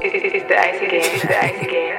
It's the icy game. It's the icy game.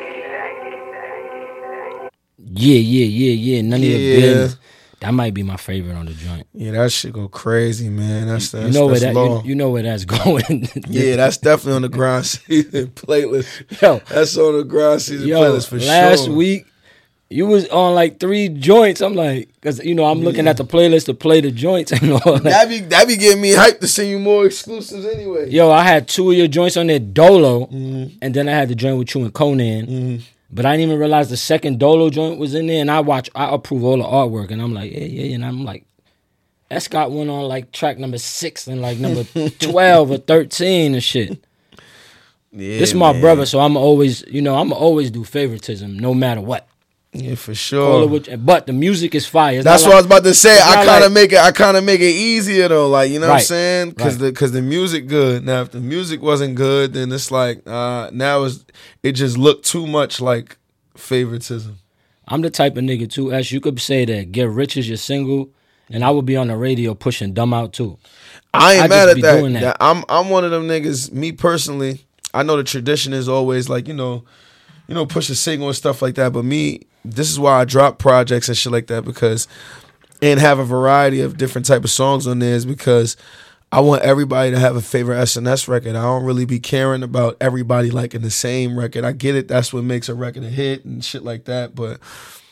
Yeah. None of your business. That might be my favorite on the joint. Yeah, that shit go crazy, man. That's you know that's where that long. you know where that's going. Yeah, that's definitely on the grind season playlist. Yo, that's on the grind season playlist for last sure. week you was on like 3 joints. I'm like, because I'm looking at the playlist to play the joints and all that. That be getting me hyped to send you more exclusives anyway. Yo, I had 2 of your joints on there, Dolo, and then I had the joint with you and Conan. But I didn't even realize the second Dolo joint was in there, and I approve all the artwork, and I'm like, yeah, and I'm like, S got one on like track number 6 and like number 12 or 13 and shit. Yeah, this is my brother, so I'm always do favoritism no matter what. Yeah, for sure. But the music is fire. That's what I was about to say. I kind of make it easier though, like, you know what I'm saying? Because the music good. Now, if the music wasn't good, then it's like now it just looked too much like favoritism. I'm the type of nigga too. As you could say that Get Rich is your single, and I would be on the radio pushing Dumb Out too. I ain't mad at that. I'm one of them niggas. Me personally, I know the tradition is always like push a single and stuff like that. But me, this is why I drop projects and shit like that, because and have a variety of different type of songs on there, is because I want everybody to have a favorite SNS record. I don't really be caring about everybody liking the same record. I get it. That's what makes a record a hit and shit like that. But,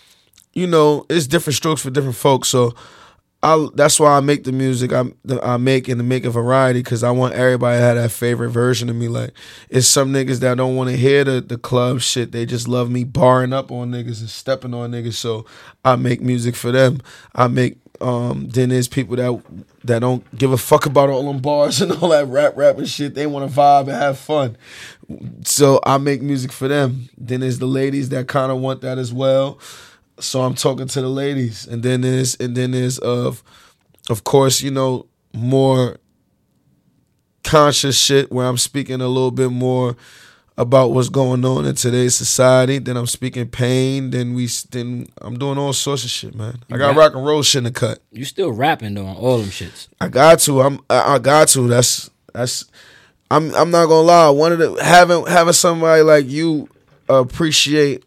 it's different strokes for different folks. So that's why I make the music I make, and to make a variety, because I want everybody to have that favorite version of me. Like, it's some niggas that don't want to hear the club shit. They just love me barring up on niggas and stepping on niggas. So I make music for them. I make then there's people that don't give a fuck about all them bars and all that rap and shit. They want to vibe and have fun. So I make music for them. Then there's the ladies that kind of want that as well. So I'm talking to the ladies. And then there's of course, more conscious shit where I'm speaking a little bit more about what's going on in today's society. Then I'm speaking pain. Then I'm doing all sorts of shit, man. I got rock and roll shit in the cut. You still rapping though on all them shits? I got to. I got to. That's. I'm not gonna lie. One of the having somebody like you appreciate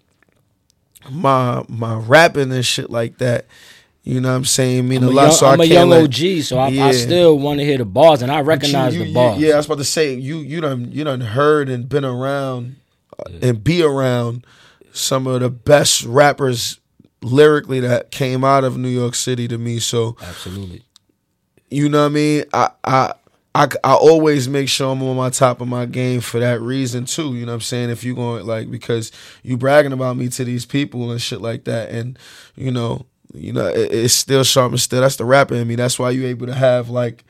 my rapping and shit like that. You know what I'm saying? Mean a lot. So I'm a young OG, so I still want to hear the bars, and I recognize the bars. Yeah, I was about to say you done heard and been around and be around some of the best rappers lyrically that came out of New York City to me. So absolutely, you know what I mean? I always make sure I'm on my top of my game for that reason too. You know what I'm saying? If you going because you bragging about me to these people and shit like that, and it's still sharp and still. That's the rapper in me. That's why you able to have like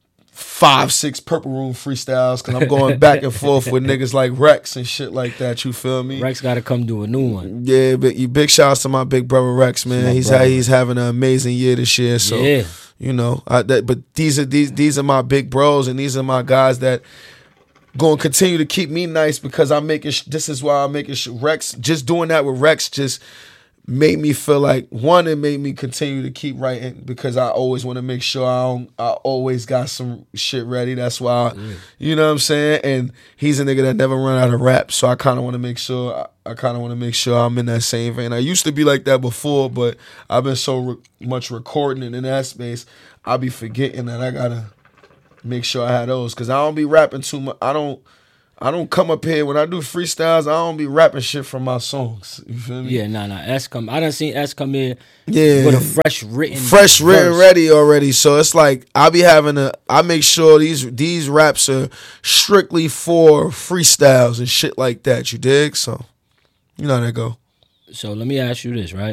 5-6 Purple Room freestyles, because I'm going back and forth with niggas like Rex and shit like that. You feel me? Rex got to come do a new one. Yeah, but big shouts to my big brother Rex, man. He's having an amazing year this year. So yeah. But these are my big bros, and these are my guys that gonna continue to keep me nice, because I'm making. This is why I'm making Rex. Just doing that with Rex just made me feel like, one, it made me continue to keep writing, because I always want to make sure I always got some shit ready. That's why, you know what I'm saying? And he's a nigga that never run out of rap, so I kind of want to make sure I'm in that same vein. I used to be like that before, but I've been so much recording and in that space, I'll be forgetting that I gotta make sure I have those, because I don't be rapping too much. I don't come up here when I do freestyles. I don't be rapping shit from my songs. You feel me? Yeah, nah. I done seen S come in with a fresh written ready already. So it's like I make sure these raps are strictly for freestyles and shit like that. You dig? So you know how that go. So let me ask you this, right?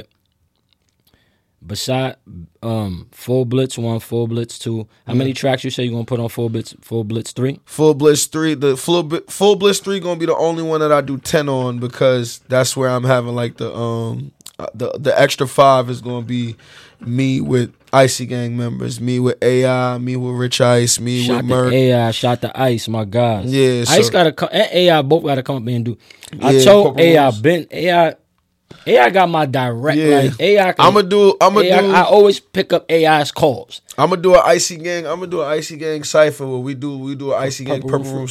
Beside Full Blitz 1, Full Blitz 2, how many tracks you say you're gonna put on Full Blitz 3? Full Blitz 3, the Full Blitz 3 gonna be the only one that I do 10 on, because that's where I'm having like the extra 5 is gonna be me with Icy Gang members, me with AI, me with Rich Ice, me with Merc. AI, shot the Ice, my guys. Yeah, Ice gotta come, and AI both gotta come up and do. I told AI AI got my direct. Like AI. I always pick up AI's calls. I'm gonna do an Icy Gang cipher where we do an Icy Gang Purple Room.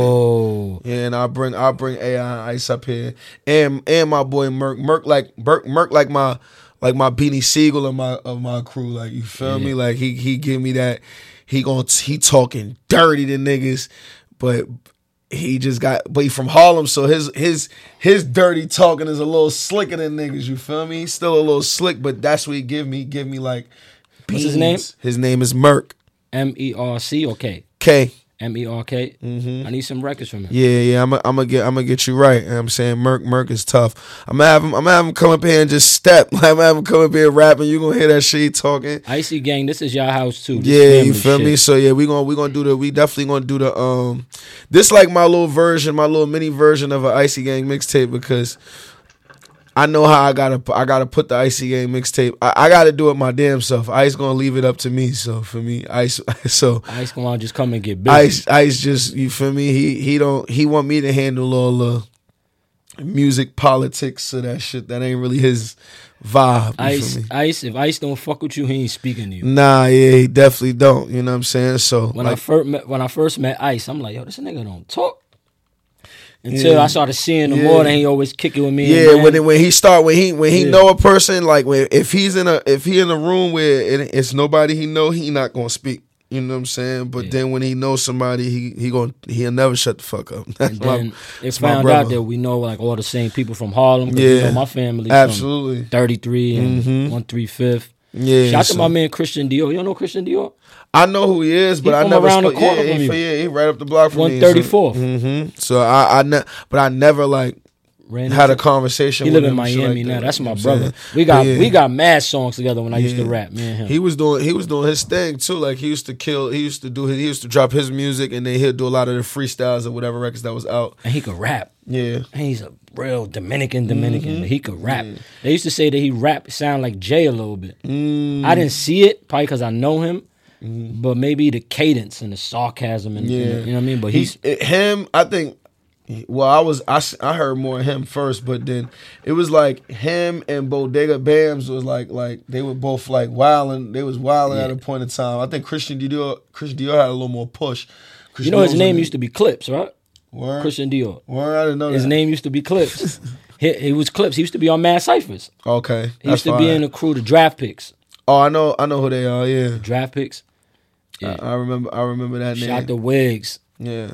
Oh, yeah, and I'll bring AI Ice up here, and my boy Merk like my Beanie Siegel of my crew. Like, you feel me? Like he give me that. He talking dirty to niggas, but he from Harlem, so his dirty talking is a little slicker than niggas. You feel me? He's still a little slick, but that's what he give me like. What's his name? His name is Merk. MERC or K? K. MERK. I need some records from him. Yeah. I'm gonna get you right. I'm saying Merk is tough. I'm gonna have him come up here and just step. I'm gonna have him come up here rapping. You gonna hear that shit he talking. Icy Gang, this is y'all house too. Yeah, you feel me? So yeah, we definitely gonna do the this like my little mini version of an Icy Gang mixtape, because I know how I gotta put the Icy Gang mixtape. I gotta do it my damn self. Ice gonna leave it up to me. So for me, Ice gonna just come and get busy. Ice just, you feel me? He want me to handle all the music politics of that shit that ain't really his vibe. Ice, if Ice don't fuck with you, he ain't speaking to you. Nah, yeah, he definitely don't. You know what I'm saying? So when I first met Ice, I'm like, yo, this nigga don't talk. Until I started seeing him more, than he always kick it with me. Yeah, when he know a person, like if he in a room where it's nobody he know, he not gonna speak. You know what I'm saying? But then when he knows somebody, he'll never shut the fuck up. And then it found out that we know like all the same people from Harlem. Yeah, you know, my family absolutely from 33 and 135th. Yeah, shout out to my man Christian Dior. You don't know Christian Dior? I know who he is, but I never around the corner from you. He right up the block from 134th. me. So I never like had a conversation. He with live him in Miami like now. That. That's my brother. We got mad songs together when I used to rap. Me and him. He was doing his thing too. Like he used to drop his music, and then he'll do a lot of the freestyles or whatever records that was out. And he could rap. Yeah, and he's a real Dominican. He could rap. Yeah. They used to say that he rap sound like Jay a little bit. I didn't see it probably because I know him. But maybe the cadence and the sarcasm and you know what I mean. But I think. Well, I heard more of him first, but then it was like him and Bodega Bams was like they were both like wilding. They was wilding at a point in time. I think Christian Dior had a little more push. You know his name used to be Clips, right? Word? Christian Dior. Word? I didn't know his that. name used to be Clips. he was Clips. He used to be on Mad Cyphers. Okay, he used to be in the crew, the Draft Picks. Oh, I know who they are. Yeah, Draft Picks. Yeah. I remember that name. Shout out to Wigs. Yeah.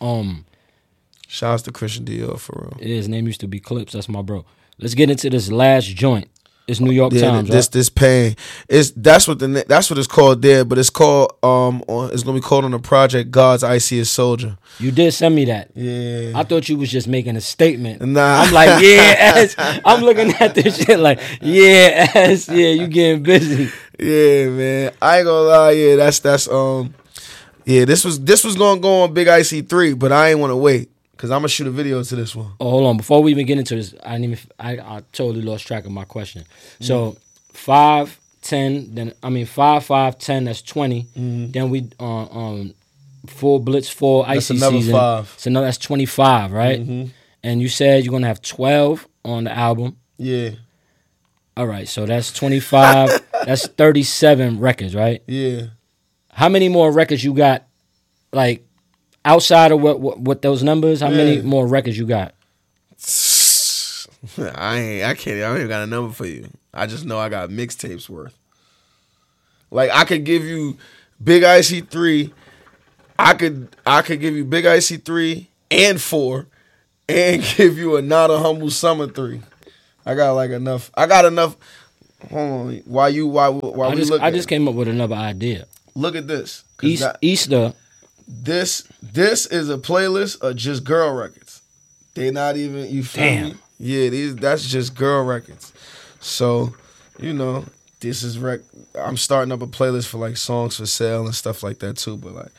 Shouts to Christian Dior for real. Yeah, his name used to be Clips. That's my bro. Let's get into this last joint. It's New York Times. This Pain. That's what it's called there, but it's called it's gonna be called on the project God's Iciest Soldier. You did send me that. Yeah. I thought you was just making a statement. Nah. I'm like, I'm looking at this shit like, you getting busy. Yeah, man. I ain't gonna lie, that's this was gonna go on Big Icy 3, but I ain't wanna wait. Cause I'm gonna shoot a video to this one. Oh, hold on. Before we even get into this, I totally lost track of my question. So 5, 10, 5, 10, that's 20. Then we Full Blitz 4 Icy that's season. 5. So no, that's 25, right? And you said you're gonna have 12 on the album. Yeah. All right, so that's 25. That's 37 records, right? Yeah. How many more records you got? Like outside of what those numbers, how many more records you got? I don't even got a number for you. I just know I got mixtapes worth. Like I could give you Big Icy 3. I could give you Big Icy 3 and 4 and give you a Not a Humble Summer 3. I got enough. Hold on. I just came up with another idea. Look at this. Easter. This is a playlist of just girl records. They not even, you feel me? Yeah, that's just girl records. So, this is I'm starting up a playlist for like songs for sale and stuff like that too. But like,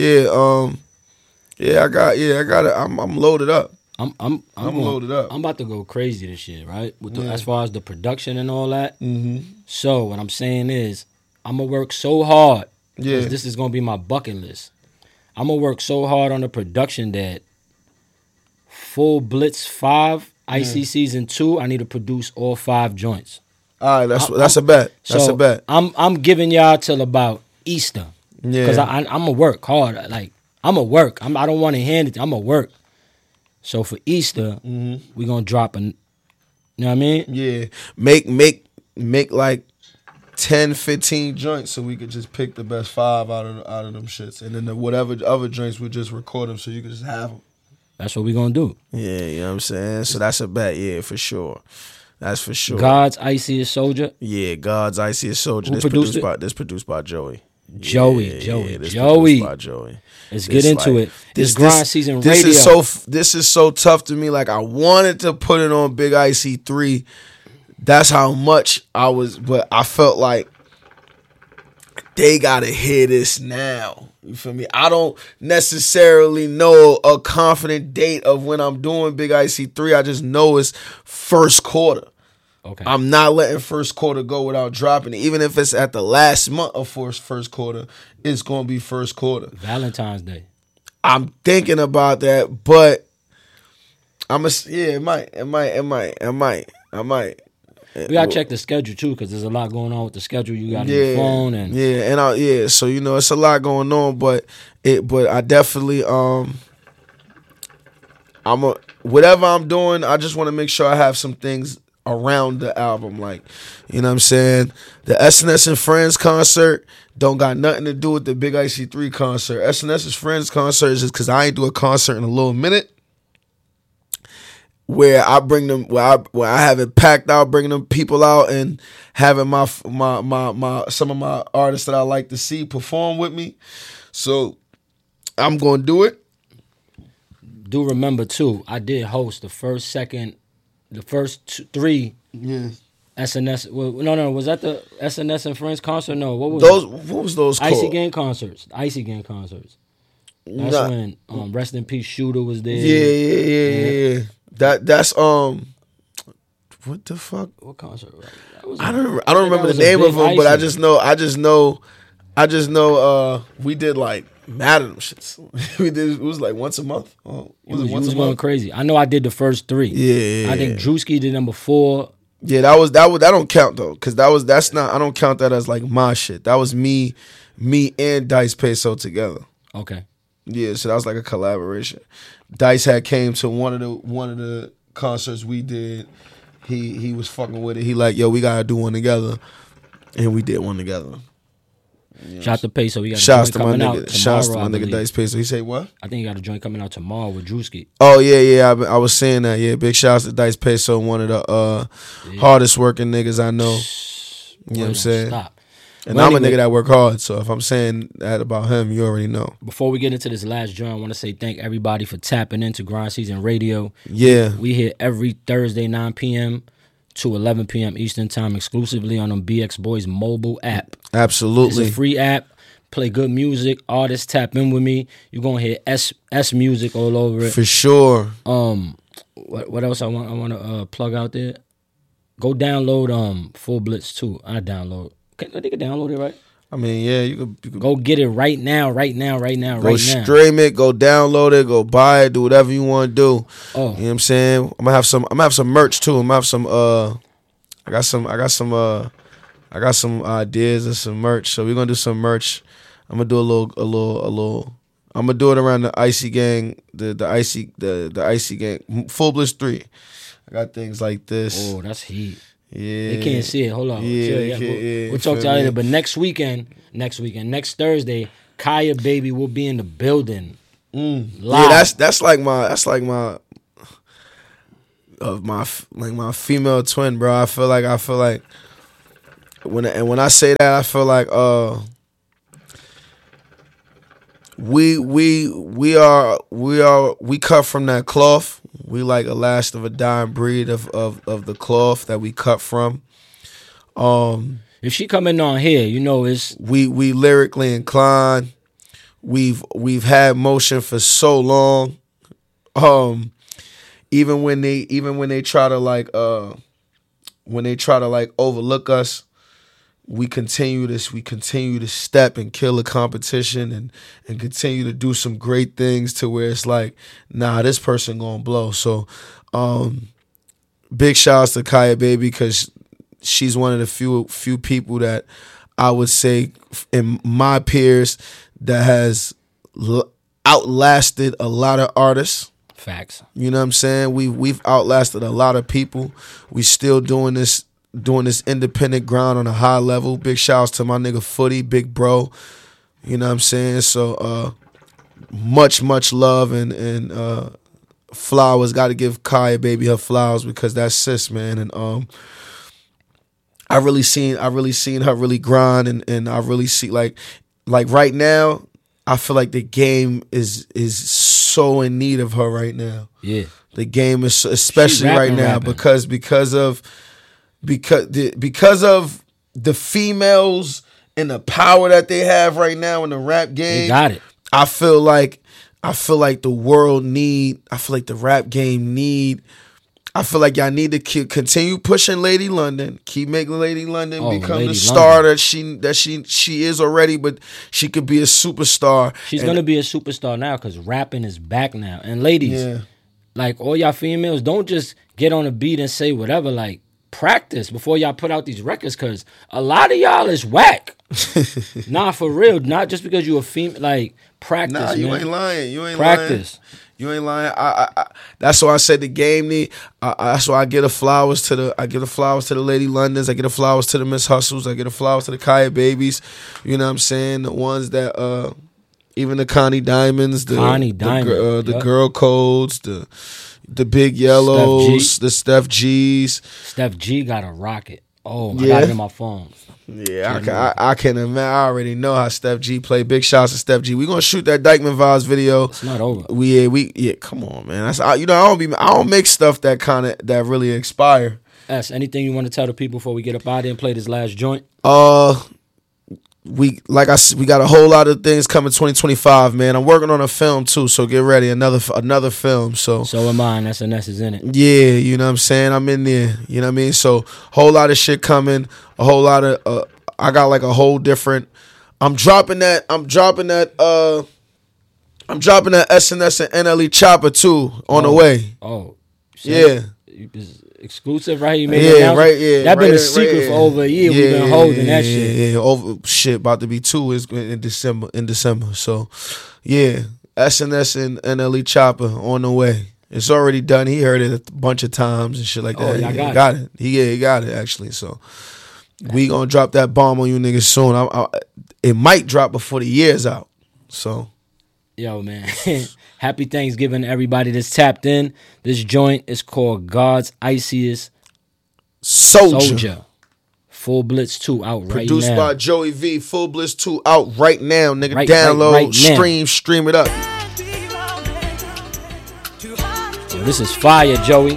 I got it. I'm loaded up. I'm loaded up. I'm about to go crazy this year, right? As far as the production and all that. So what I'm saying is, I'm gonna work so hard. Yeah. This is gonna be my bucket list. I'm gonna work so hard on the production that Full Blitz 5 Icy season 2, I need to produce all 5 joints. All right, that's a bet. That's a bet. I'm giving y'all till about Easter. Yeah. Because I'm going to work hard. Like, I'm going to work. I don't want to hand it. I'm going to work. So for Easter, we going to drop you know what I mean? Yeah. Make like 10, 15 joints so we could just pick the best 5 out of them shits. And then whatever other joints, we just record them so you can just have them. That's what we going to do. Yeah, you know what I'm saying? So that's a bet, yeah, for sure. That's for sure. God's Iciest Soldier. Yeah, God's Iciest Soldier. Who produced it? This produced by Joey. Joey. Produced by Joey. Let's get into it. This grind season radio. This is so tough to me. Like, I wanted to put it on Big Icy 3. That's how much I was, but I felt like they gotta hear this now. You feel me? I don't necessarily know a confident date of when I'm doing Big Icy 3. I just know it's first quarter. Okay. I'm not letting first quarter go without dropping it. Even if it's at the last month of first quarter, it's gonna be first quarter. Valentine's Day. I'm thinking about that, but it might. We gotta check the schedule too, because there's a lot going on with the schedule. You got your phone and so you know it's a lot going on, but I definitely whatever I'm doing, I just want to make sure I have some things around the album, like, you know what I'm saying. The SNS and Friends concert don't got nothing to do with the Big Icy 3 concert. SNS and Friends concert is just because I ain't do a concert in a little minute. Where I bring them, where I have it packed out, bringing them people out and having my some of my artists that I like to see perform with me. So I'm gonna do it. Do remember too, I did host the first 3 SNS. No, was that the SNS and Friends concert? No, what was those? What was those called? Icy Gang concerts. That's when Rest in Peace Shooter was there. Yeah. That's what the fuck? What concert? I don't remember the name of them, but I just know we did like mad at them shits. It was like once a month. Was going crazy. I know I did the first 3. Yeah. I think Drewski did number 4. Yeah, that don't count though, because that's not, I don't count that as like my shit. That was me and Dice Peso together. Okay. Yeah, so that was like a collaboration. Dice had came to one of the concerts we did. He was fucking with it. He like, yo, we gotta do one together, and we did one together. Shout out to Peso. We got Shouts to my nigga Dice Peso. He say what? I think you got a joint coming out tomorrow with Drewski. Oh yeah. I was saying that. Yeah, big shouts to Dice Peso, one of the hardest working niggas I know. You know what I'm saying? Stop. And I'm a nigga that work hard, so if I'm saying that about him, you already know. Before we get into this last joint, I want to say thank everybody for tapping into Grind Season Radio. Yeah. We hit every Thursday, 9 p.m. to 11 p.m. Eastern Time, exclusively on the BX Boys mobile app. Absolutely. It's a free app. Play good music. Artists tap in with me. You're going to hear S music all over it. For sure. What else I want to plug out there? Go download Full Blitz 2. I think I download it, right? I mean, yeah, you could go get it right now. Go stream it, go download it, go buy it, do whatever you want to do. Oh, you know what I'm saying? I'm gonna have some merch too. I'm gonna have some I got some ideas and some merch. So we're gonna do some merch. I'm gonna do a little. I'm gonna do it around the Icy Gang, the Icy Gang, Full Blitz 3. I got things like this. Oh, that's heat. Yeah, they can't see it. Hold on. We'll talk to y'all later. But next Thursday, Kaya Baby will be in the building. Live. Yeah, that's like my female twin, bro. I feel like when I say that, I feel like we cut from that cloth. We like a last of a dying breed of the cloth that we cut from. If she coming on here, you know it's we lyrically inclined. We've had motion for so long. Even when they try to like overlook us, we continue to step and kill the competition and continue to do some great things to where it's like, nah, this person gonna blow. So big shout outs to Kaya Baby because she's one of the few people that I would say in my peers that has outlasted a lot of artists. Facts. You know what I'm saying? We've outlasted a lot of people. We still doing this independent grind on a high level. Big shouts to my nigga Footy, big bro. You know what I'm saying? So much love and flowers. Got to give Kaya Baby her flowers because that's sis, man. And I really seen her really grind and I really see like right now I feel like the game is so in need of her right now. Yeah. The game is especially right now because of the females and the power that they have right now in the rap game. You got it. I feel like the world I feel like the rap game I feel like y'all need to continue pushing Lady London. Keep making Lady London become Lady the star London. that she is already, but she could be a superstar. She's gonna be a superstar now because rapping is back now. And ladies, like all y'all females, don't just get on a beat and say whatever. Like practice before y'all put out these records because a lot of y'all is whack. Nah, for real. Not just because you a female. Like practice. Nah, you man. ain't lying. You ain't practice. Lying. You ain't lying. I that's why I said the game need. That's why I give the flowers to the Lady Londons. I give the flowers to the Miss Hustles. I give the flowers to the Kaya Babies. You know what I'm saying? The ones that even the Connie Diamonds, the Girl Codes, the Big Yellows, the Steph G's. Steph G got a rocket. Oh, I got it in my phone. Yeah, I can imagine. I already know how Steph G play. Big shouts to Steph G. We gonna shoot that Dykeman Vibes video. It's not over. We come on, man. That's I don't make stuff that really expire. Anything you want to tell the people before we get up out there and play this last joint? We got a whole lot of things coming 2025, man. I'm working on a film too, so get ready. Another film. So am I. SNS is in it. Yeah, you know what I'm saying? I'm in there. You know what I mean? So whole lot of shit coming. A whole lot of I got like a whole different. I'm dropping that SNS and NLE Chopper too on the way. Oh, shit. Yeah. Exclusive, right? You made That been a secret for over a year. We've been holding that shit. Yeah, over shit about to be 2 is in December. So yeah, SNS and NLE Chopper on the way. It's already done. He heard it a bunch of times and shit like that. Yeah, he got it. He got it actually. So we gonna drop that bomb on you niggas soon. It might drop before the year's out. So. Yo, man. Happy Thanksgiving to everybody that's tapped in. This joint is called God's Iciest Soldier. Full Blitz 2 out right now. Produced by Joey V. Full Blitz 2 out right now, nigga. Download, stream it up. So this is fire, Joey.